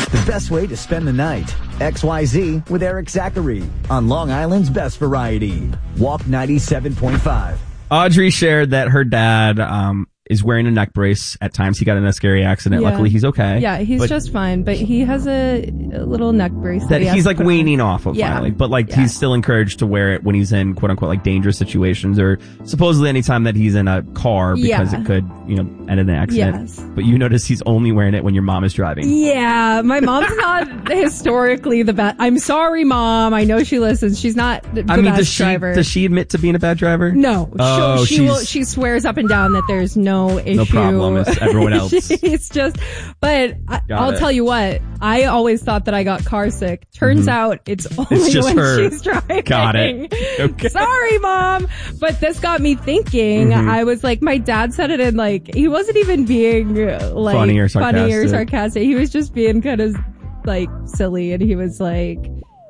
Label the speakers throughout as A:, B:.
A: The best way to spend the night. XYZ with Eric Zachary on Long Island's Best Variety. Walk 97.5.
B: Audrey shared that her dad is wearing a neck brace. At times he got in a scary accident.
C: Yeah.
B: Luckily he's okay.
C: Yeah, he's just fine, but he has a little neck brace
B: that he's like weaning off of
C: yeah.
B: finally. But like he's still encouraged to wear it when he's in quote unquote like dangerous situations or supposedly anytime that he's in a car because it could, end in an accident.
C: Yes.
B: But you notice he's only wearing it when your mom is driving.
C: Yeah, my mom's not historically the best. I'm sorry, Mom. I know she listens. She's not the best driver.
B: Does she admit to being a bad driver?
C: No.
B: Oh,
C: she swears up and down that there's no issue.
B: No problem. It's everyone else.
C: It's just, but I'll tell you what, I always thought that I got car sick. Turns out it's only
B: just
C: when
B: her.
C: she's driving.
B: Got it. Okay.
C: Sorry, Mom. But this got me thinking. I was like, my dad said it in like, he wasn't even being like
B: funny or sarcastic.
C: He was just being kind of like silly, and he was like,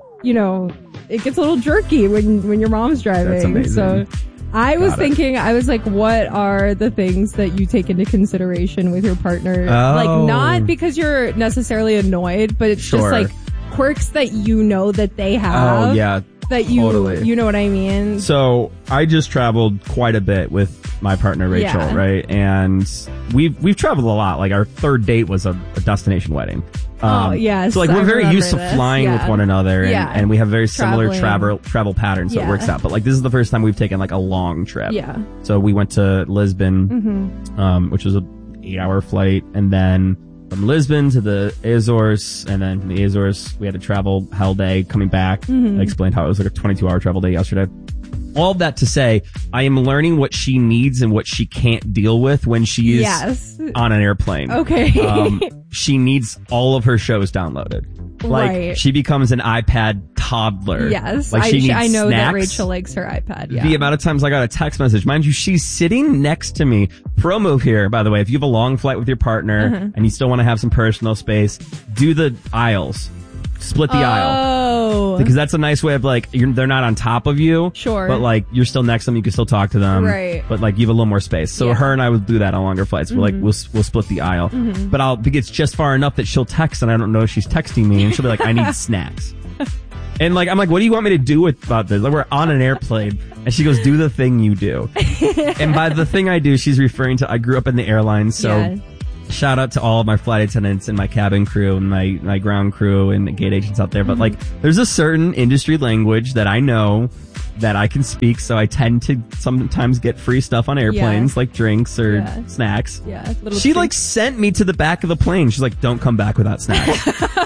C: it gets a little jerky when your mom's driving.
B: That's amazing.
C: So I was thinking, I was like, what are the things that you take into consideration with your partner? Like, not because you're necessarily annoyed, but it's just like quirks that that they have.
B: Oh, yeah.
C: That you,
B: totally.
C: You know what I mean?
B: So I just traveled quite a bit with my partner, Rachel, right? And we've traveled a lot. Like our third date was a destination wedding.
C: Yes.
B: So like we're very used to flying with one another and we have very similar travel patterns, so it works out. But like this is the first time we've taken like a long trip. Yeah. So we went to Lisbon, which was a 8-hour flight, and then from Lisbon to the Azores, and then from the Azores we had to travel hell day coming back. I explained how it was like a 22-hour travel day yesterday. All of that to say, I am learning what she needs and what she can't deal with when she is on an airplane.
C: Okay.
B: She needs all of her shows downloaded. Like, she becomes an iPad toddler.
C: Yes.
B: Like, she needs
C: I know
B: snacks.
C: that Rachel likes her iPad. Yeah.
B: The amount of times I got a text message. Mind you, she's sitting next to me. Pro move here, by the way. If you have a long flight with your partner and you still want to have some personal space, do the aisles. Split the aisle. Because that's a nice way of like, they're not on top of you.
C: Sure.
B: But like, you're still next to them, you can still talk to them.
C: Right.
B: But like, you have a little more space. So her and I would do that on longer flights. We're like, we'll split the aisle. But it's just far enough that she'll text and I don't know if she's texting me and she'll be like, I need snacks. And like, I'm like, what do you want me to do about this? Like, we're on an airplane. And she goes, do the thing you do. And by the thing I do, she's referring to, I grew up in the airlines. So shout out to all of my flight attendants and my cabin crew and my ground crew and the gate agents out there. But like, there's a certain industry language that I know that I can speak. So I tend to sometimes get free stuff on airplanes, like drinks or snacks. Yeah. She like sent me to the back of the plane. She's like, don't come back without snacks.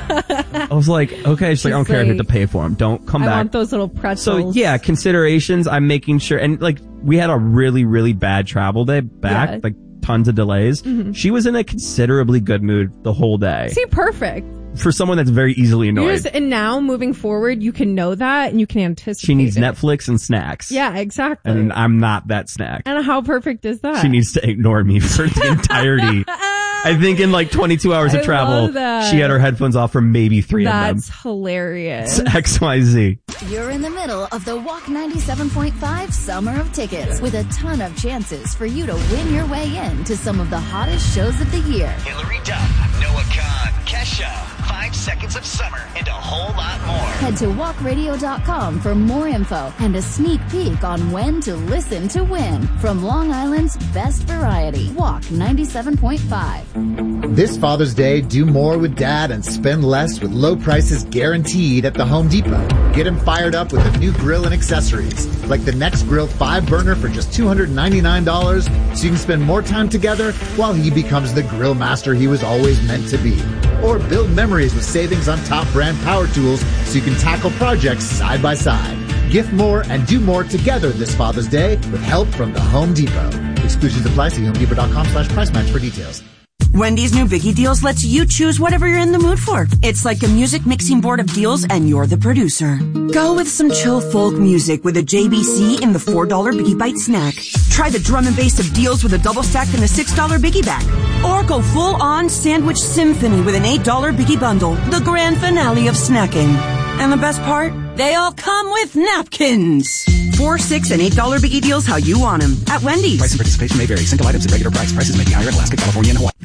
B: I was like, okay. She's like, I don't care if you have to pay for them. Don't come back.
C: I want those little pretzels.
B: So yeah, considerations. I'm making sure. And like, we had a really, really bad travel day back. Like, tons of delays. She was in a considerably good mood the whole day.
C: See, perfect.
B: For someone that's very easily annoyed.
C: And now, moving forward, you can know that and you can anticipate
B: She needs Netflix and snacks.
C: Yeah, exactly.
B: And I'm not that snack.
C: And how perfect is that?
B: She needs to ignore me for the entirety. I think in like 22 hours of travel, she had her headphones off for maybe 3 of them.
C: That's hilarious.
B: It's XYZ.
D: You're in the middle of the Walk 97.5 Summer of Tickets with a ton of chances for you to win your way in to some of the hottest shows of the year.
E: Hillary Duff, Noah Khan, Kesha, 5 Seconds of Summer, and a whole lot more.
D: Head to walkradio.com for more info and a sneak peek on when to listen to win from Long Island's Best Variety. Walk 97.5.
F: This Father's Day, do more with Dad and spend less with low prices guaranteed at the Home Depot. Get him fired up with a new grill and accessories, like the Next Grill 5-burner for just $299, so you can spend more time together while he becomes the grill master he was always meant to be. Or build memories with savings on top brand power tools so you can tackle projects side by side. Gift more and do more together this Father's Day with help from the Home Depot. Exclusions apply. See HomeDepot.com/price match for details.
G: Wendy's new Biggie Deals lets you choose whatever you're in the mood for. It's like a music mixing board of deals and you're the producer. Go with some chill folk music with a JBC in the $4 Biggie Bite snack. Try the drum and bass of deals with a double stack and a $6 Biggie Bag. Or go full on sandwich symphony with an $8 Biggie Bundle, the grand finale of snacking. And the best part? They all come with napkins. $4, $6, and $8 Biggie Deals how you want them at Wendy's.
H: Price and participation may vary. Single items at regular price. Prices may be higher in Alaska, California, and Hawaii.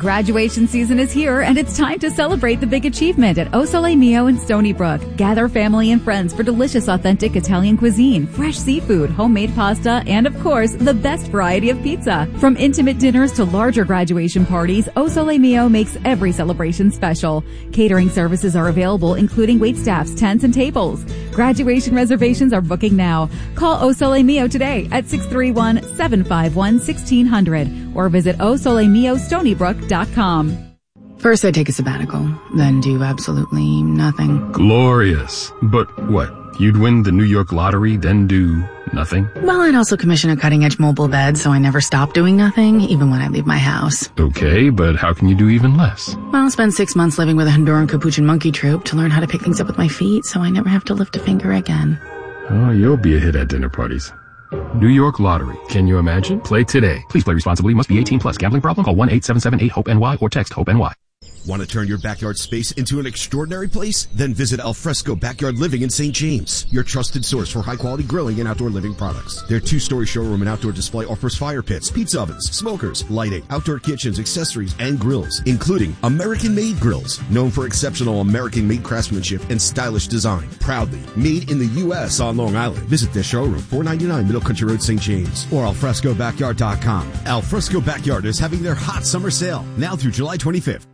H: Graduation season is here, and it's time to celebrate the big achievement at O Sole Mio in Stony Brook. Gather family and friends for delicious, authentic Italian cuisine, fresh seafood, homemade pasta, and of course, the best variety of pizza. From intimate dinners to larger graduation parties, O Sole Mio makes every celebration special. Catering services are available, including waitstaffs, tents, and tables. Graduation reservations are booking now. Call O Sole Mio today at 631-751-1600 or visit osolemio.stonybrook.com.
I: First I take a sabbatical, then do absolutely nothing.
J: Glorious. But what? You'd win the New York lottery, then do nothing?
I: Well, I'd also commission a cutting-edge mobile bed, so I never stop doing nothing, even when I leave my house.
J: Okay, but how can you do even less?
I: Well, I'll spend 6 months living with a Honduran Capuchin monkey troupe to learn how to pick things up with my feet, so I never have to lift a finger again.
J: Oh, you'll be a hit at dinner parties. New York Lottery. Can you imagine? Play today. Please play responsibly. Must be 18 plus. Gambling problem? Call 1-877-8-HOPE-NY or text HOPE-NY.
K: Want to turn your backyard space into an extraordinary place? Then visit Alfresco Backyard Living in St. James, your trusted source for high-quality grilling and outdoor living products. Their 2-story showroom and outdoor display offers fire pits, pizza ovens, smokers, lighting, outdoor kitchens, accessories, and grills, including American-made grills, known for exceptional American-made craftsmanship and stylish design. Proudly made in the U.S. on Long Island. Visit their showroom, 499 Middle Country Road, St. James, or alfrescobackyard.com. Alfresco Backyard is having their hot summer sale, now through July 25th.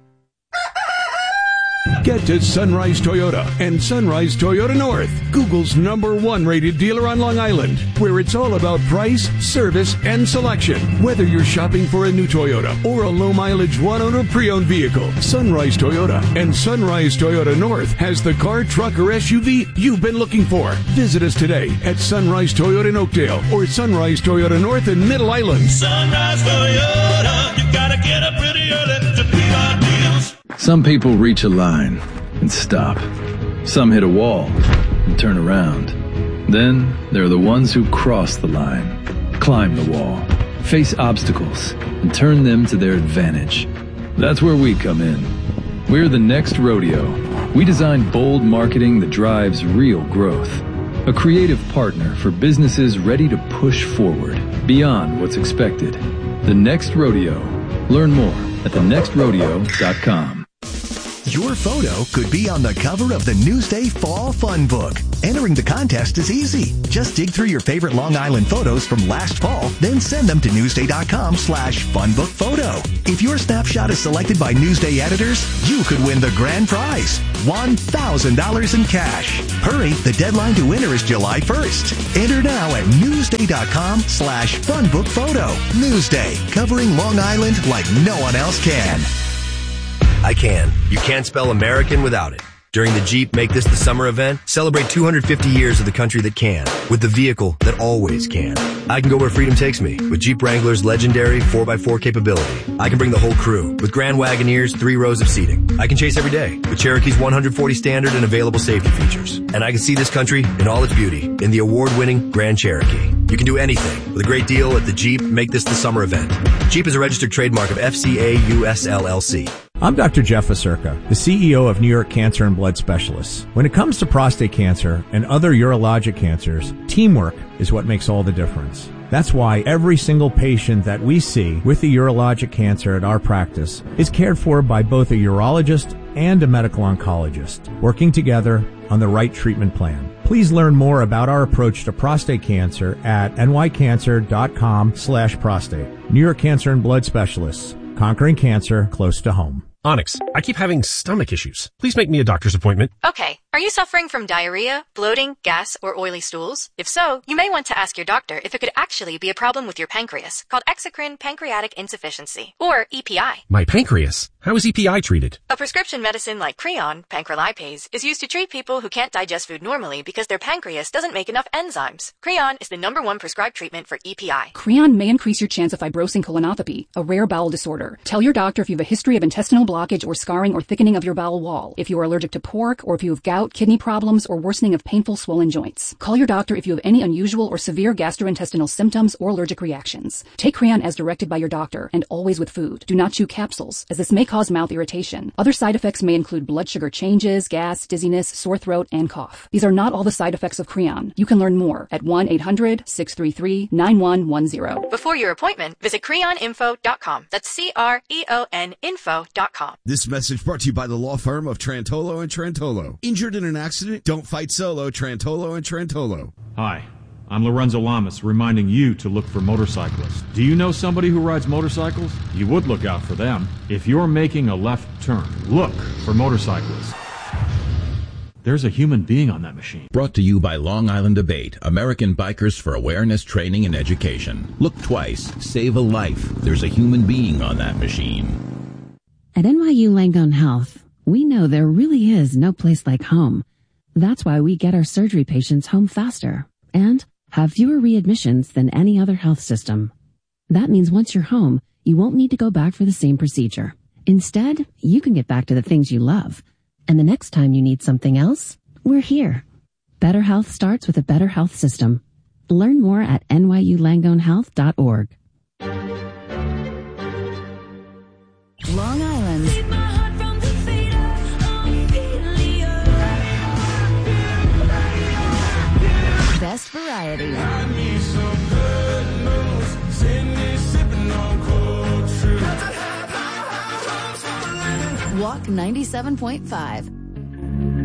L: Get to Sunrise Toyota and Sunrise Toyota North, Google's #1 rated dealer on Long Island, where it's all about price, service, and selection. Whether you're shopping for a new Toyota or a low-mileage one-owner pre-owned vehicle, Sunrise Toyota and Sunrise Toyota North has the car, truck, or SUV you've been looking for. Visit us today at Sunrise Toyota in Oakdale or Sunrise Toyota North in Middle Island.
M: Sunrise Toyota, you gotta get up pretty early to beat our deals.
N: Some people reach a line and stop. Some hit a wall and turn around. Then there are the ones who cross the line, climb the wall, face obstacles, and turn them to their advantage. That's where we come in. We're the Next Rodeo. We design bold marketing that drives real growth. A creative partner for businesses ready to push forward beyond what's expected. The Next Rodeo. Learn more at thenextrodeo.com.
O: Your photo could be on the cover of the Newsday Fall Fun Book. Entering the contest is easy. Just dig through your favorite Long Island photos from last fall, then send them to newsday.com/funbookphoto. If your snapshot is selected by Newsday editors, you could win the grand prize, $1,000 in cash. Hurry, the deadline to enter is July 1st. Enter now at newsday.com/funbookphoto. Newsday, covering Long Island like no one else can.
P: I can. You can't spell American without it. During the Jeep Make This the Summer event, celebrate 250 years of the country that can, with the vehicle that always can. I can go where freedom takes me, with Jeep Wrangler's legendary 4x4 capability. I can bring the whole crew, with Grand Wagoneer's 3 rows of seating. I can chase every day, with Cherokee's 140 standard and available safety features. And I can see this country in all its beauty, in the award-winning Grand Cherokee. You can do anything, with a great deal at the Jeep Make This the Summer event. Jeep is a registered trademark of FCA US LLC.
Q: I'm Dr. Jeff Acerca, the CEO of New York Cancer and Blood Specialists. When it comes to prostate cancer and other urologic cancers, teamwork is what makes all the difference. That's why every single patient that we see with a urologic cancer at our practice is cared for by both a urologist and a medical oncologist, working together on the right treatment plan. Please learn more about our approach to prostate cancer at nycancer.com/prostate. New York Cancer and Blood Specialists, conquering cancer close to home.
R: Onyx, I keep having stomach issues. Please make me a doctor's appointment.
S: Okay. Are you suffering from diarrhea, bloating, gas, or oily stools? If so, you may want to ask your doctor if it could actually be a problem with your pancreas, called exocrine pancreatic insufficiency, or EPI.
R: My pancreas? How is EPI treated?
S: A prescription medicine like Creon, pancrelipase, is used to treat people who can't digest food normally because their pancreas doesn't make enough enzymes. Creon is the #1 prescribed treatment for EPI.
T: Creon may increase your chance of fibrosing colonopathy, a rare bowel disorder. Tell your doctor if you have a history of intestinal blockage or scarring or thickening of your bowel wall, if you are allergic to pork, or if you have gout gout, kidney problems, or worsening of painful swollen joints. Call your doctor if you have any unusual or severe gastrointestinal symptoms or allergic reactions. Take Creon as directed by your doctor and always with food. Do not chew capsules, as this may cause mouth irritation. Other side effects may include blood sugar changes, gas, dizziness, sore throat, and cough. These are not all the side effects of Creon. You can learn more at 1-800-633-9110.
S: Before your appointment, visit creoninfo.com. That's CREON info.com.
K: This message brought to you by the law firm of Trantolo and Trantolo. Injured in an accident? Don't fight solo. Trantolo and Trantolo.
U: Hi, I'm Lorenzo Lamas, reminding you to look for motorcyclists. Do you know somebody who rides motorcycles? You would look out for them. If you're making a left turn, look for motorcyclists. There's a human being on that machine.
V: Brought to you by Long Island Debate, American Bikers for Awareness, Training, and Education. Look twice, save a life. There's a human being on that machine.
W: At NYU Langone Health, we know there really is no place like home. That's why we get our surgery patients home faster and have fewer readmissions than any other health system. That means once you're home, you won't need to go back for the same procedure. Instead, you can get back to the things you love. And the next time you need something else, we're here. Better health starts with a better health system. Learn more at nyulangonehealth.org.
D: Long Island. Best variety. Walk 97.5.